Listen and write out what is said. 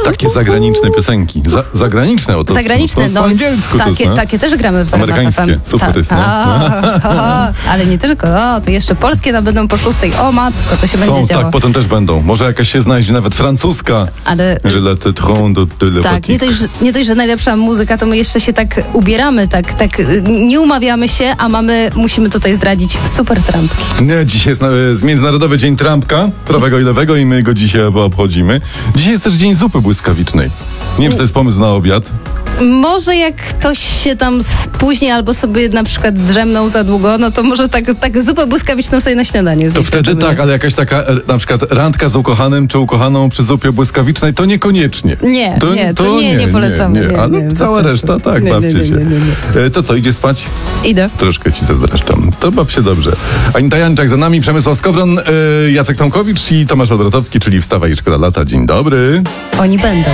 Takie zagraniczne piosenki. Zagraniczne, oto. Zagraniczne, no. Po angielsku to jest, takie też gramy w RMF amerykańskie, FM. super jest, no. Ale nie tylko, to jeszcze polskie tam będą po 6. O matko, to się Są, będzie działo. tak, potem też będą. Może jakaś się znajdzie nawet francuska. Ale Je la tetron de la tak, fatigue. nie dość, że najlepsza muzyka, to my jeszcze się tak ubieramy, tak nie umawiamy się, a musimy tutaj zdradzić super trampki. Nie, dzisiaj jest Międzynarodowy Dzień Trampka, prawego i lewego, i my go dzisiaj obchodzimy. Dzisiaj jest też Dzień Zupy Błyskawicznej. Nie wiem, czy to jest pomysł na obiad. Może jak ktoś się tam spóźni albo sobie na przykład drzemnął za długo, no to może tak zupę błyskawiczną sobie na śniadanie To zjeść. wtedy tak, ale jakaś taka na przykład randka z ukochanym czy ukochaną przy zupie błyskawicznej, to niekoniecznie. Nie, nie polecamy. Nie, ale nie, cała bez reszta, sensu. tak, Nie, bawcie nie. się. To co, idziesz spać? Idę. Troszkę ci zazdroszczam. To baw się dobrze. Anita Janczak za nami, Przemysław Skowron, Jacek Tomkowicz i Tomasz Odrotowski, czyli Wstawaj i Szkoda Lata. Dzień dobry. Oni będą.